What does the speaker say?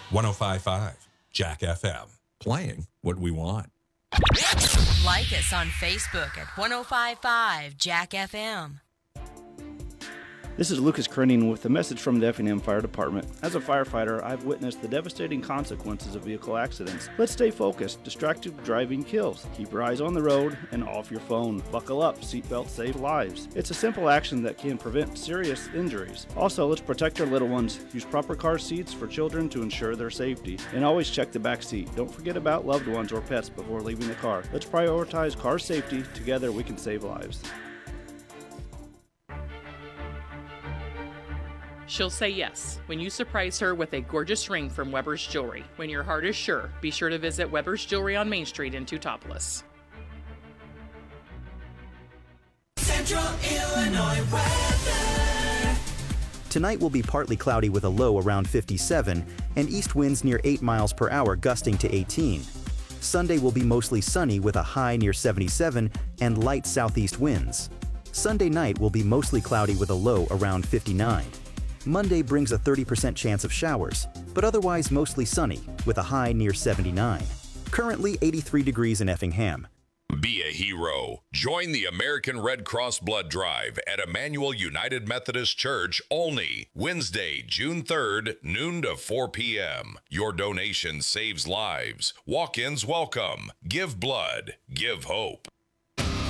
1055 Jack FM. Playing what we want. Like us on Facebook at 1055 Jack FM. This is Lucas Krenning with a message from the Effingham Fire Department. As a firefighter, I've witnessed the devastating consequences of vehicle accidents. Let's stay focused. Distracted driving kills. Keep your eyes on the road and off your phone. Buckle up. Seatbelts save lives. It's a simple action that can prevent serious injuries. Also, let's protect our little ones. Use proper car seats for children to ensure their safety. And always check the back seat. Don't forget about loved ones or pets before leaving the car. Let's prioritize car safety. Together we can save lives. She'll say yes when you surprise her with a gorgeous ring from Weber's Jewelry. When your heart is sure, be sure to visit Weber's Jewelry on Main Street in Teutopolis. Central Illinois weather. Tonight will be partly cloudy with a low around 57 and east winds near 8 miles per hour gusting to 18. Sunday will be mostly sunny with a high near 77 and light southeast winds. Sunday night will be mostly cloudy with a low around 59. Monday brings a 30% chance of showers, but otherwise mostly sunny with a high near 79. Currently 83 degrees in Effingham. Be a hero. Join the American Red Cross Blood Drive at Emmanuel United Methodist Church, Olney, Wednesday, June 3rd, noon to 4 p.m. Your donation saves lives. Walk-ins welcome. Give blood. Give hope.